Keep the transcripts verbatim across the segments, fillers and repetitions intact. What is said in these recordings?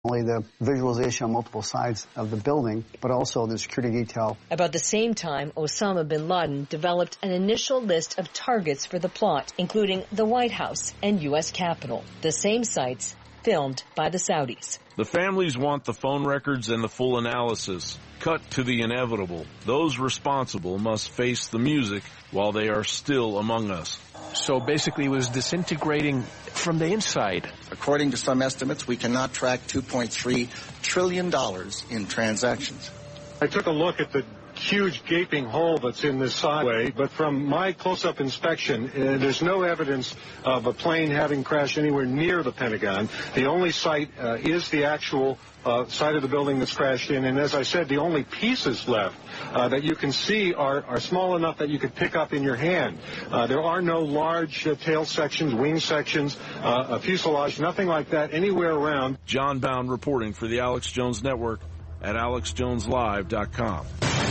Only the visualization on multiple sides of the building, but also the security detail. About the same time, Osama bin Laden developed an initial list of targets for the plot, including the White House and U S Capitol, the same sites filmed by the Saudis. The families want the phone records and the full analysis. Cut to the inevitable. Those responsible must face the music while they are still among us. So basically it was disintegrating from the inside. According to some estimates, we cannot track two point three trillion dollars in transactions. I took a look at the huge gaping hole that's in this sideway, but from my close-up inspection, uh, there's no evidence of a plane having crashed anywhere near the Pentagon. The only site uh, is the actual uh, side of the building that's crashed in, and as I said, the only pieces left uh, that you can see are, are small enough that you could pick up in your hand. Uh, there are no large uh, tail sections, wing sections, uh, a fuselage, nothing like that anywhere around. John Bound reporting for the Alex Jones Network at alex jones live dot com.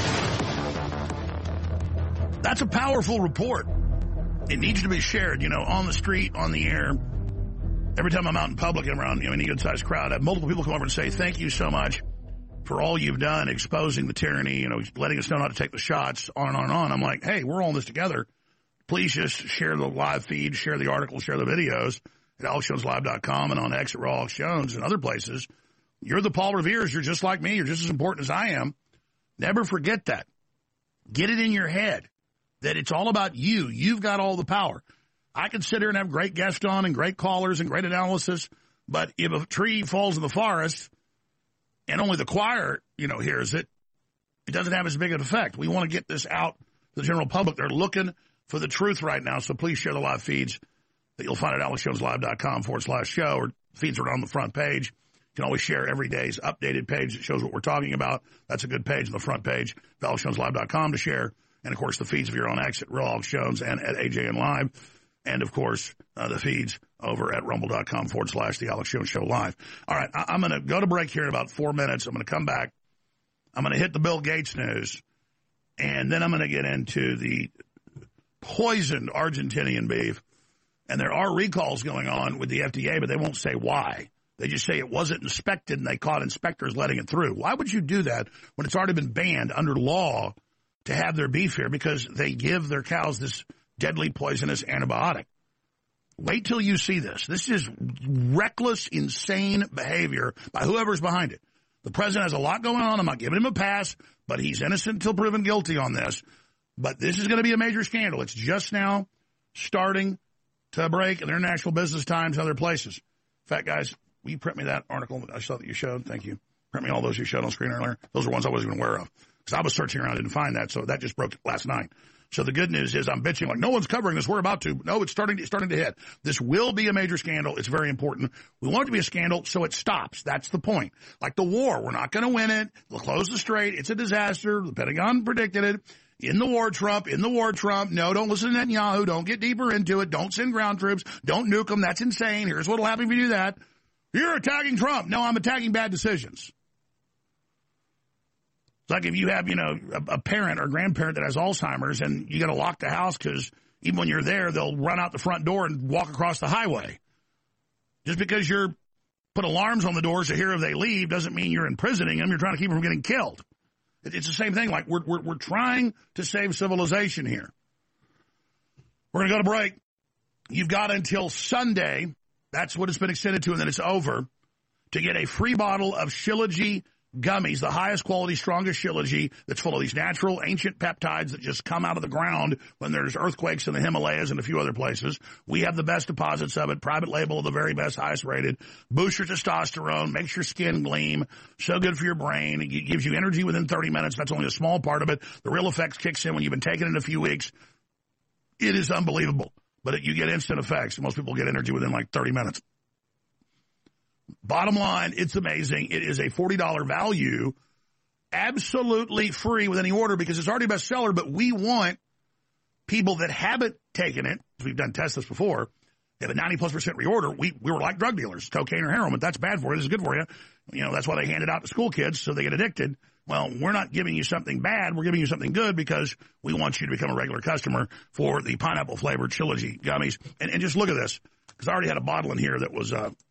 That's a powerful report. It needs to be shared, you know, on the street, on the air. Every time I'm out in public and around, you know, any good-sized crowd, I have multiple people come over and say, thank you so much for all you've done, exposing the tyranny, you know, letting us know not to take the shots, on and on and on. I'm like, hey, we're all in this together. Please just share the live feed, share the articles, share the videos at alex jones live dot com and on X at Raw Alex Jones and other places. You're the Paul Revere's. You're just like me. You're just as important as I am. Never forget that. Get it in your head that it's all about you. You've got all the power. I can sit here and have great guests on and great callers and great analysis, but if a tree falls in the forest and only the choir, you know, hears it, it doesn't have as big an effect. We want to get this out to the general public. They're looking for the truth right now, so please share the live feeds that you'll find at alex jones live dot com forward slash show, or feeds are on the front page. You can always share every day's updated page that shows what we're talking about. That's a good page on the front page of alex jones live dot com to share. And, of course, the feeds if you're on X at Real Alex Jones and at A J N Live. And, of course, uh, the feeds over at rumble dot com forward slash the Alex Jones Show Live. All right, I- I'm going to go to break here in about four minutes. I'm going to come back. I'm going to hit the Bill Gates news. And then I'm going to get into the poisoned Argentinian beef. And there are recalls going on with the F D A, but they won't say why. They just say it wasn't inspected and they caught inspectors letting it through. Why would you do that when it's already been banned under law to have their beef here? Because they give their cows this deadly poisonous antibiotic. Wait till you see this. This is reckless, insane behavior by whoever's behind it. The president has a lot going on. I'm not giving him a pass, but he's innocent until proven guilty on this. But this is going to be a major scandal. It's just now starting to break in International Business Times and other places. In fact, guys, will you print me that article that I saw that you showed? Thank you. Print me all those you showed on screen earlier. Those are ones I wasn't even aware of. Because I was searching around, I didn't find that, so that just broke last night. So the good news is I'm bitching like, no one's covering this, we're about to. No, it's starting to, it's starting to hit. This will be a major scandal. It's very important. We want it to be a scandal so it stops. That's the point. Like the war, we're not going to win it. They'll close the strait. It's a disaster. The Pentagon predicted it. In the war, Trump. In the war, Trump. No, don't listen to Netanyahu. Don't get deeper into it. Don't send ground troops. Don't nuke them. That's insane. Here's what will happen if you do that. You're attacking Trump. No, I'm attacking bad decisions. It's like if you have, you know, a, a parent or grandparent that has Alzheimer's and you got to lock the house because even when you're there, they'll run out the front door and walk across the highway. Just because you're put alarms on the doors to hear if they leave doesn't mean you're imprisoning them. You're trying to keep them from getting killed. It, it's the same thing. Like we're, we're, we're trying to save civilization here. We're going to go to break. You've got until Sunday. That's what it's been extended to, and then it's over, to get a free bottle of Shilajit gummies, the highest quality, strongest Shilajit that's full of these natural, ancient peptides that just come out of the ground when there's earthquakes in the Himalayas and a few other places. We have the best deposits of it, private label, the very best, highest rated. Boosts your testosterone, makes your skin gleam, so good for your brain. It gives you energy within thirty minutes. That's only a small part of it. The real effects kicks in when you've been taking it a few weeks. It is unbelievable. But it, you get instant effects. Most people get energy within like thirty minutes. Bottom line, it's amazing. It is a forty dollars value, absolutely free with any order because it's already a bestseller, but we want people that haven't taken it, we've done tests this before, they have a ninety plus percent reorder. We, we were like drug dealers, cocaine or heroin, but that's bad for you. This is good for you. You know, that's why they hand it out to school kids so they get addicted. Well, we're not giving you something bad. We're giving you something good because we want you to become a regular customer for the pineapple-flavored Shilajit gummies. And, and just look at this, because I already had a bottle in here that was uh,